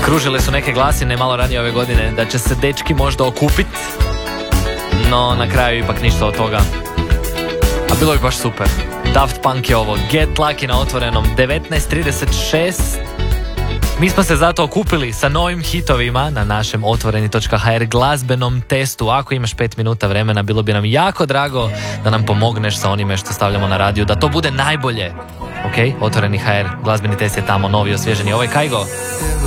Kružile su neke glasine malo ranije ove godine da će se dečki možda okupit, no na kraju ipak ništa od toga. A bilo je baš super. Daft Punk je ovo, Get Lucky na Otvorenom, 19.36. Mi smo se zato okupili sa novim hitovima na našem otvoreni.hr glazbenom testu. Ako imaš 5 minuta vremena, bilo bi nam jako drago da nam pomogneš sa onime što stavljamo na radiju, da to bude najbolje. Ok, Otvoreni HR, glazbeni test je tamo, novi, osvježeni. Ovo je Kaigo.